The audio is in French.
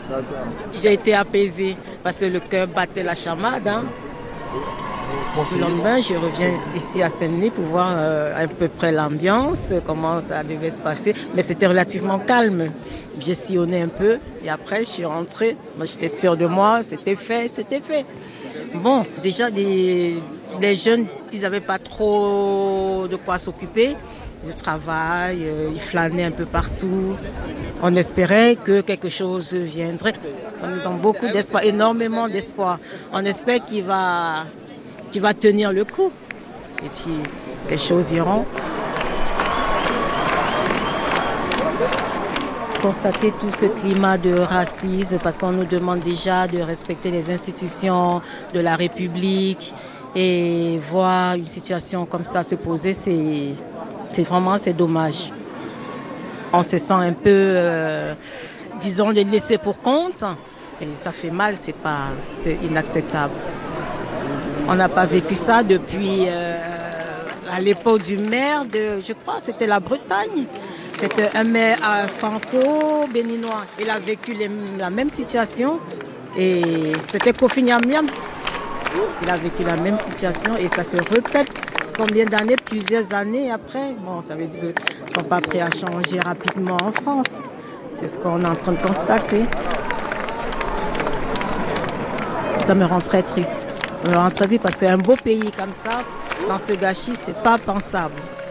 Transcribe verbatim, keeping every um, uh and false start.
J'ai été apaisée parce que le cœur battait la chamade. Hein. Le lendemain, je reviens ici à Saint-Denis pour voir euh, à peu près l'ambiance, comment ça devait se passer. Mais c'était relativement calme. J'ai sillonné un peu et après, je suis rentrée. Moi, j'étais sûre de moi, c'était fait, c'était fait. Bon, déjà, les, les jeunes, ils n'avaient pas trop de quoi s'occuper. Du travail, euh, ils flânaient un peu partout. On espérait que quelque chose viendrait. Ça nous donne beaucoup d'espoir, énormément d'espoir. On espère qu'il va, qu'il va tenir le coup. Et puis, les choses iront. Constater tout ce climat de racisme parce qu'on nous demande déjà de respecter les institutions de la République et voir une situation comme ça se poser, c'est, c'est vraiment c'est dommage. On se sent un peu, euh, disons, les laissés pour compte et ça fait mal, c'est pas, c'est inacceptable. On n'a pas vécu ça depuis euh, à l'époque du maire de, je crois, c'était la Bretagne. C'était un maire franco-béninois. Il a vécu les, la même situation et c'était Kofi Nyamnyam. Il a vécu la même situation et ça se répète combien d'années, plusieurs années après. Bon, ça veut dire qu'ils ne sont pas prêts à changer rapidement en France. C'est ce qu'on est en train de constater. Ça me rend très triste. Ça me rend très triste parce que c'est un beau pays comme ça, dans ce gâchis, c'est pas pensable.